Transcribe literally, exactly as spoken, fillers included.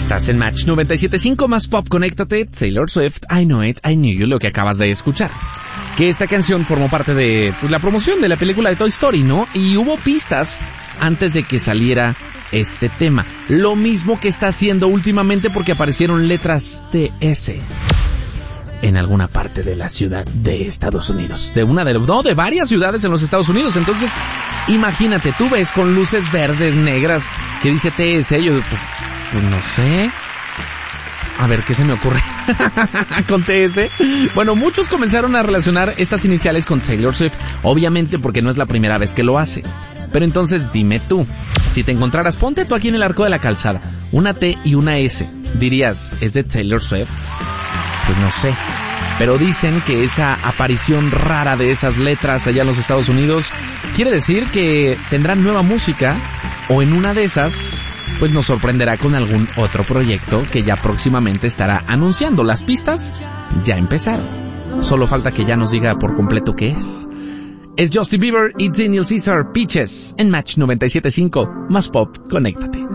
Estás en Match noventa y siete punto cinco más Pop, conéctate, Taylor Swift, I Know It, I Knew You, lo que acabas de escuchar. Que esta canción formó parte de pues, la promoción de la película de Toy Story, ¿no? Y hubo pistas antes de que saliera este tema. Lo mismo que está haciendo últimamente porque aparecieron letras T S en alguna parte de la ciudad de Estados Unidos. De una de, no, de varias ciudades en los Estados Unidos. Entonces, imagínate, tú ves con luces verdes, negras, que dice T S, yo, pues, pues no sé. A ver, ¿qué se me ocurre con T S? Bueno, muchos comenzaron a relacionar estas iniciales con Taylor Swift, obviamente porque no es la primera vez que lo hace. Pero entonces dime tú, si te encontraras, ponte tú aquí en el arco de la calzada, una T y una S, ¿dirías, es de Taylor Swift? Pues no sé. Pero dicen que esa aparición rara de esas letras allá en los Estados Unidos quiere decir que tendrán nueva música, o en una de esas pues nos sorprenderá con algún otro proyecto que ya próximamente estará anunciando. Las pistas ya empezaron. Solo falta que ya nos diga por completo qué es. Es Justin Bieber y Daniel Caesar, Peaches, en Match noventa y siete punto cinco, más Pop, conéctate.